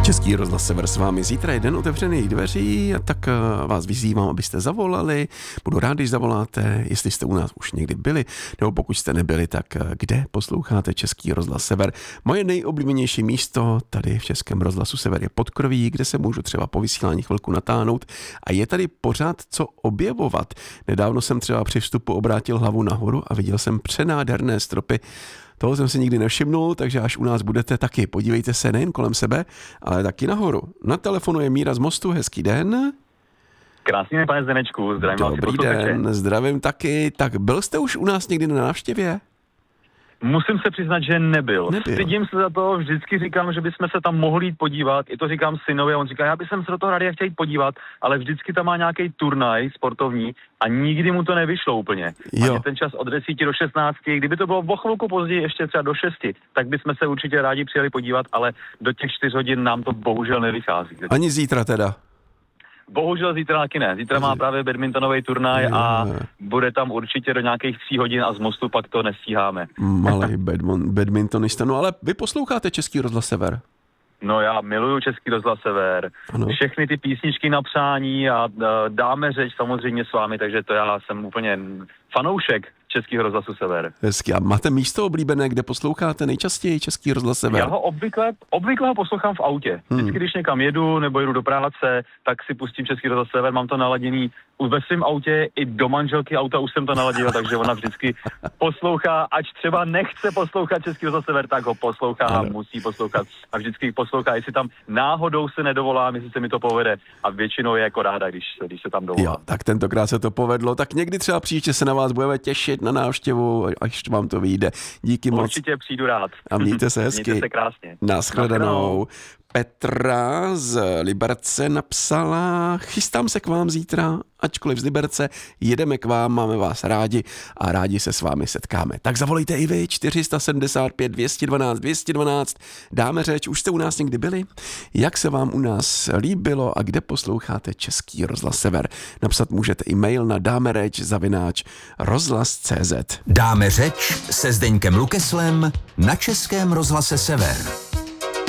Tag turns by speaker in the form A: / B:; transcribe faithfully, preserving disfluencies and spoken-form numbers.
A: Český rozhlas Sever s vámi. Zítra je den otevřených dveří, tak vás vyzývám, abyste zavolali. Budu rád, když zavoláte, jestli jste u nás už někdy byli, nebo pokud jste nebyli, tak kde posloucháte Český rozhlas Sever. Moje nejoblíbenější místo tady v Českém rozhlasu Sever je Podkroví, kde se můžu třeba po vysílání chvilku natáhnout a je tady pořád co objevovat. Nedávno jsem třeba při vstupu obrátil hlavu nahoru a viděl jsem přenádherné stropy. Toho jsem si nikdy nevšimnul, takže až u nás budete taky, podívejte se nejen kolem sebe, ale taky nahoru. Na telefonu je Míra z Mostu, hezký den.
B: Krásný den, pane Zdenečku, zdravím vás.
A: Dobrý den, zdravím taky. Tak byl jste už u nás někdy na návštěvě?
B: Musím se přiznat, že nebyl.
A: nebyl.
B: Stydím se za to, vždycky říkám, že bychom se tam mohli jít podívat. I to říkám synovi a on říká, já bych se do toho rádi chtěl jít podívat, ale vždycky tam má nějaký turnaj sportovní a nikdy mu to nevyšlo úplně.
A: Jo.
B: A ten čas od deseti do šestnácti, kdyby to bylo o chvilku později, ještě třeba do šesti, tak bychom se určitě rádi přijeli podívat, ale do těch čtyř hodin nám to bohužel nevychází.
A: Ani zítra teda?
B: Bohužel zítra taky ne. Zítra má právě badmintonový turnaj a bude tam určitě do nějakých tří hodin a z Mostu pak to nestíháme.
A: Malej badmon, badmintonista. No ale vy posloucháte Český rozhlas Sever?
B: No já miluju Český rozhlas Sever.
A: Ano.
B: Všechny ty písničky na přání a dáme řeč samozřejmě s vámi, takže to já jsem úplně fanoušek Českého rozhlasu Sever.
A: Hezky. A máte místo oblíbené, kde posloucháte nejčastěji Český rozhlas Sever?
B: Já ho obvykle, obvykle ho poslouchám v autě. Vždycky,
A: hmm.
B: když někam jedu nebo jedu do práce, tak si pustím Český rozhlas Sever, mám to naladěný ve svém autě, i do manželky auta už jsem to naladil, takže ona vždycky poslouchá, ač třeba nechce poslouchat Český rozhlas Sever, tak ho poslouchá a musí poslouchat. A vždycky poslouchá, jestli tam náhodou se nedovolám, jestli se mi to povede. A většinou je jako ráda, když, když se tam dovolá.
A: Jo, tak tentokrát se to povedlo. Tak někdy třeba příště se na vás budeme těšit na návštěvu, až vám to vyjde. Díky moc.
B: Určitě přijdu rád.
A: A mějte se hezky.
B: Mějte se krásně.
A: Naschledanou. Petra z Liberce napsala, chystám se k vám zítra, ačkoliv z Liberce, jedeme k vám, máme vás rádi a rádi se s vámi setkáme. Tak zavolejte i vy, čtyři sedmdesát pět dvě stě dvanáct dvě stě dvanáct, dáme řeč, už jste u nás někdy byli? Jak se vám u nás líbilo a kde posloucháte Český rozhlas Sever? Napsat můžete e-mail na dámeřeč zavináč rozhlas tečka cé zet.
C: Dáme řeč se Zdeňkem Lukeslem na Českém rozhlase Sever.